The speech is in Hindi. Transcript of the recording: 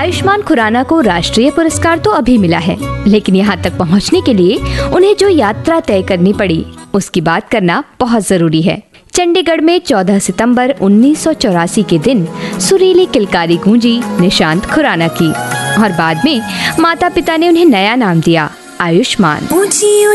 आयुष्मान खुराना को राष्ट्रीय पुरस्कार तो अभी मिला है, लेकिन यहाँ तक पहुँचने के लिए उन्हें जो यात्रा तय करनी पड़ी उसकी बात करना बहुत जरूरी है। चंडीगढ़ में 14 सितंबर 1984 के दिन सुरीली किलकारी गूंजी निशांत खुराना की, और बाद में माता पिता ने उन्हें नया नाम दिया, आयुष्मान।